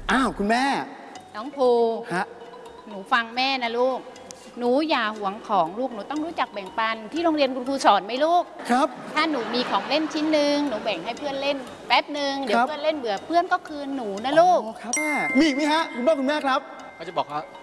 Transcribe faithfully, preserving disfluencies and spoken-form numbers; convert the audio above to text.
อ้าวคุณแม่น้องภูฮะหนูฟังแม่นะลูกหนูอย่าหวงของลูกหนูต้องรู้จักแบ่งปันที่โรงเรียนคุณครูสอนไหมลูกครับถ้าหนูมีของเล่นชิ้นหนึ่งหนูแบ่งให้เพื่อนเล่นแป๊บหนึ่งเดี๋ยวเพื่อนเล่นเบื่อเพื่อนก็คืนหนูนะลูกครับมีอีกไหมฮะคุณพ่อคุณแม่ครับเขาจะบอกว่า